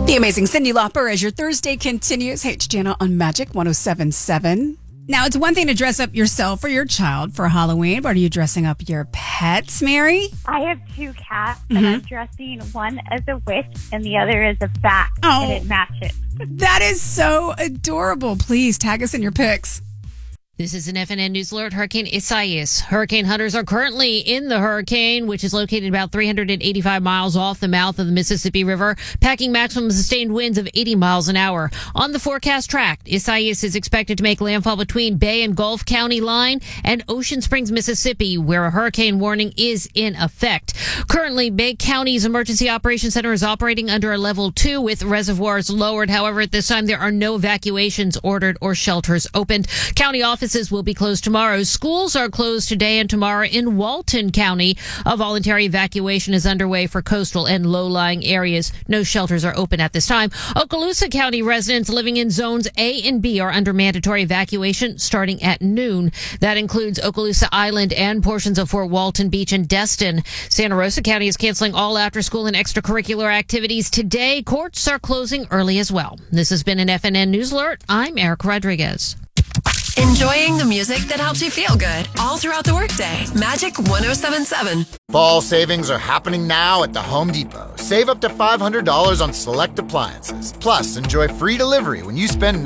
The amazing Cyndi Lauper as your Thursday continues. Hey, it's Jana on Magic 107.7. Now, it's one thing to dress up yourself or your child for Halloween, but are you dressing up your pets, Mary? I have two cats, and I'm dressing one as a witch and the other as a bat, and it matches. That is so adorable. Please tag us in your pics. This is an FNN News Alert. Hurricane Isaias. Hurricane hunters are currently in the hurricane, which is located about 385 miles off the mouth of the Mississippi River, packing maximum sustained winds of 80 miles an hour. On the forecast track, Isaias is expected to make landfall between Bay and Gulf County line and Ocean Springs, Mississippi, where a hurricane warning is in effect. Currently, Bay County's Emergency Operations Center is operating under a level 2 with reservoirs lowered. However, at this time, there are no evacuations ordered or shelters opened. County offices will be closed tomorrow. Schools are closed today and tomorrow in Walton County. A voluntary evacuation is underway for coastal and low-lying areas. No shelters are open at this time. Okaloosa County residents living in zones A and B are under mandatory evacuation starting at noon. That includes Okaloosa Island and portions of Fort Walton Beach and Destin. Santa Rosa County is canceling all after-school and extracurricular activities today. Courts are closing early as well. This has been an FNN News Alert. I'm Erica Rodriguez. Enjoying the music that helps you feel good all throughout the workday. Magic 107.7. Fall savings are happening now at the Home Depot. Save up to $500 on select appliances. Plus, enjoy free delivery when you spend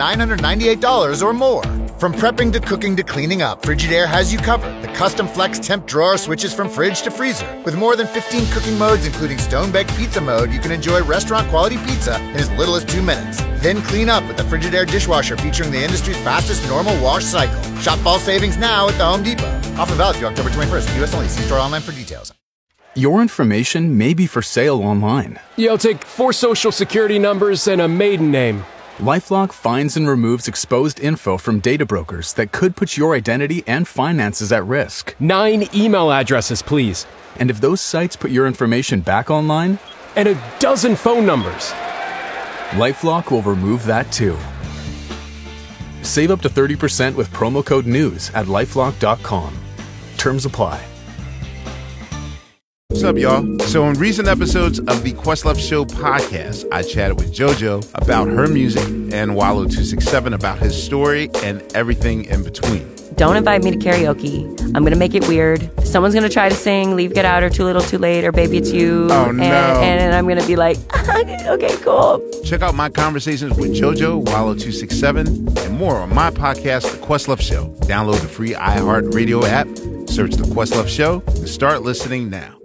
$998 or more. From prepping to cooking to cleaning up, Frigidaire has you covered. The custom flex temp drawer switches from fridge to freezer. With more than 15 cooking modes, including stone-baked pizza mode, you can enjoy restaurant-quality pizza in as little as 2 minutes. Then clean up with the Frigidaire dishwasher featuring the industry's fastest normal wash cycle. Shop fall savings now at the Home Depot. Offer valid through October 21st. U.S. only. See store online for details. Your information may be for sale online. Yeah, I'll take 4 social security numbers and a maiden name. LifeLock finds and removes exposed info from data brokers that could put your identity and finances at risk. 9 email addresses, please. And if those sites put your information back online? And a dozen phone numbers. LifeLock will remove that too. Save up to 30% with promo code NEWS at LifeLock.com. Terms apply. What's up, y'all? So in recent episodes of the Questlove Show podcast, I chatted with JoJo about her music and Wallo267 about his story and everything in between. Don't invite me to karaoke. I'm going to make it weird. Someone's going to try to sing Leave, Get Out, or Too Little, Too Late, or Baby It's You. Oh, no. And I'm going to be like, okay, cool. Check out my conversations with JoJo, Wallo267, and more on my podcast, The Questlove Show. Download the free iHeartRadio app, search The Questlove Show, and start listening now.